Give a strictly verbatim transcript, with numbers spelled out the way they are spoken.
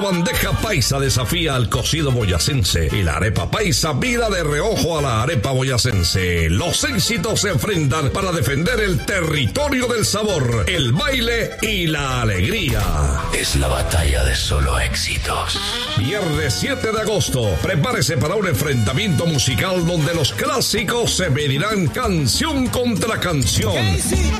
bandeja paisa desafía al cocido boyacense y la arepa paisa mira de reojo a la arepa boyacense. Los éxitos se enfrentan para defender el territorio del sabor, el baile y la alegría. Es la batalla de solo éxitos. Viernes siete de agosto, prepárese para un enfrentamiento musical donde los clásicos se medirán canción contra canción.